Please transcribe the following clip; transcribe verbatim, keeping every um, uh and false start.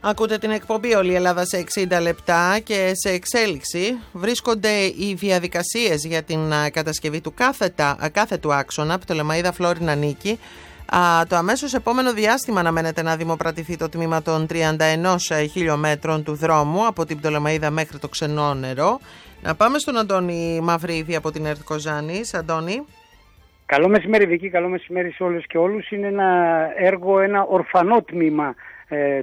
Ακούτε την εκπομπή «Όλη η Ελλάδα σε εξήντα λεπτά» και σε εξέλιξη βρίσκονται οι διαδικασίες για την κατασκευή του κάθετα, κάθετου άξονα Πτολεμαΐδα Φλόρινα Νίκη. Α, το αμέσως επόμενο διάστημα αναμένεται να δημοπρατηθεί το τμήμα των τριάντα ενός χιλιόμετρων του δρόμου από την Πτολεμαΐδα μέχρι το Ξενόνερο. Να πάμε στον Αντώνη Μαυρίδη από την ΕΡΤ Κοζάνης. Αντώνη. Καλό μεσημέρι Βίκη, καλό μεσημέρι σε όλους και όλους. Είναι ένα έργο, ένα ορφανό τμήμα ε,